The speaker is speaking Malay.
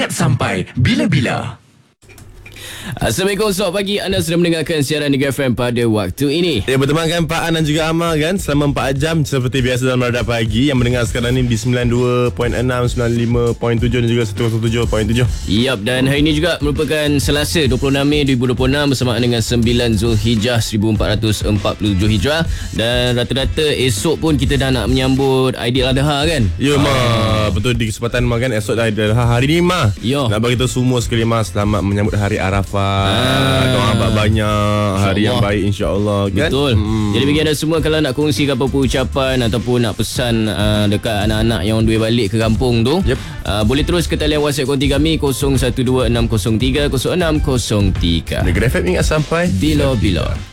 ingat sampai bila-bila. Assalamualaikum, selamat pagi. Anda sedang mendengarkan siaran Negeri FM pada waktu ini. Ya, bertemankan Pak An dan juga Amal kan selama 4 jam seperti biasa dalam Radar Pagi yang mendengar sekarang ni di 92.6, 95.7 dan juga 107.7. Yap, dan hari ini juga merupakan Selasa 26 Mei 2026 bersamaan dengan 9 Zulhijjah 1447 Hijrah, dan rata-rata esok pun kita dah nak menyambut Aidiladha kan? Ya, betul, di kesempatan kan esok dah ada hari ni Ya. nak bagi kita semua sekali selamat menyambut hari Arafah. Doa banyak, hari yang baik insya-Allah kan. Betul. Jadi bagi anda semua, kalau nak kongsi apa-apa ucapan ataupun nak pesan dekat anak-anak yang on the way balik ke kampung tu, boleh terus ke talian WhatsApp konti kami 0126030603. Negeri FM ingat sampai Bila-bila.